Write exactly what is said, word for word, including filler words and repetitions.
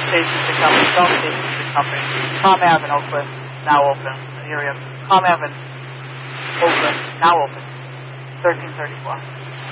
stations to Company, South stations to Company. Palm Ave in Oak Cliff, now open. The area, Palm Ave in Oak Cliff, now open. thirteen thirty-four.